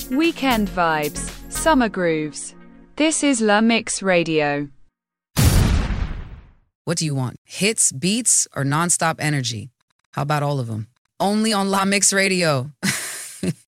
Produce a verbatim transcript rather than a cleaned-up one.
Weekend vibes, summer grooves. This is La Mix Radio. What do you want? Hits, beats, or nonstop energy? How about all of them? Only on La Mix Radio.